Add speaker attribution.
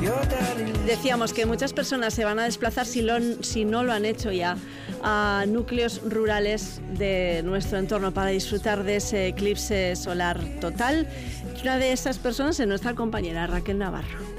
Speaker 1: Decíamos que muchas personas se van a desplazar, si no lo han hecho ya, a núcleos rurales de nuestro entorno para disfrutar de ese eclipse solar total. Una de esas personas es nuestra compañera Raquel Navarro.